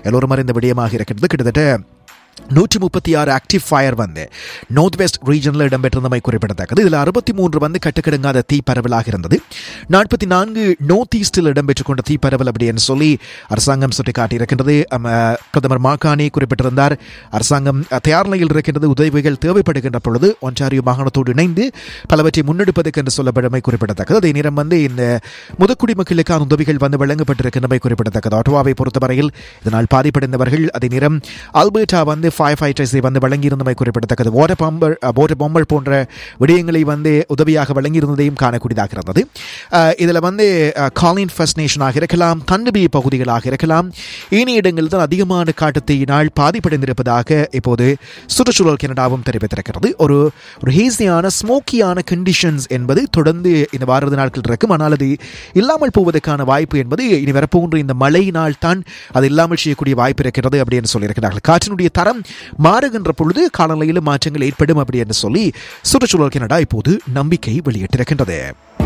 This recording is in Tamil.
எல்லோரும் அறிந்த விடயமாக இருக்கின்றது. கிட்டத்தட்ட 136 ஆக்டிவ் ஃபயர் வந்து நார்த் வெஸ்ட் ரீஜனில் இடம்பெற்றிருந்தமை குறிப்பிடத்தக்கது. இதில் 63 வந்து கட்டுக்கிடங்காத தீ பரவலாக இருந்தது. 44 நார்த் ஈஸ்டில் இடம்பெற்றுக் கொண்ட தீ பரவல் அப்படின்னு சொல்லி அரசாங்கம் சுட்டிக்காட்டியிருக்கின்றது. பிரதமர் மாகாணி குறிப்பிட்டிருந்தார். அரசாங்கம் தயார் நிலையில் இருக்கின்றது. உதவிகள் தேவைப்படுகின்ற பொழுது ஒன்டாரியோ மாகாணத்தோடு இணைந்து பலவற்றை முன்னெடுப்பதற்கு என்று சொல்லப்படமை குறிப்பிடத்தக்கது. அதே நேரம் வந்து இந்த முதுக்குடி மக்களுக்கான உதவிகள் வந்து வழங்கப்பட்டிருக்கின்றமை குறிப்பிடத்தக்கது. ஆட்டோவாவை பொறுத்தவரையில் இதனால் பாதிப்படைந்தவர்கள், அதே நேரம் ஆல்பர்டா வந்து ஃபயர் ஃபைட்டர்ஸை வந்து வழங்கியிருந்தமை குறிப்பிடத்தக்கது. வாட்டர் பாம்பர் போன்ற விடயங்களை வந்து உதவியாக வழங்கியிருந்ததையும் காணக்கூடியதாக இருந்தது. இதில் வந்து காலின் ஃபர்ஸ்ட் நேஷனாக இருக்கலாம், தன்னுபி பகுதிகளாக இருக்கலாம், ஏனைய இடங்களில் தான் அதிகமான காட்டுத்தீயினால் பாதிப்படைந்திருப்பதாக இப்போது சுற்றுச்சூழல் கனடாவும் தெரிவித்திருக்கிறது. ஒரு ஹேசியான ஸ்மோக்கியான கண்டிஷன்ஸ் என்பது தொடர்ந்து இந்த வார நாட்கள் இருக்கும். ஆனால் அது இல்லாமல் போவதற்கான வாய்ப்பு என்பது இனி வரப்போன்ற இந்த மழையினால் தான் அது இல்லாமல் செய்யக்கூடிய வாய்ப்பு இருக்கிறது அப்படின்னு சொல்லியிருக்கிறார்கள். காற்றினுடைய தரம் மாறுகின்ற பொழுது காலநிலையில் மாற்றங்கள் ஏற்படும் அப்படி என்று சொல்லி சுற்றுச்சூழல் கனடா இப்போது நம்பிக்கை வெளியிட்டிருக்கின்றது.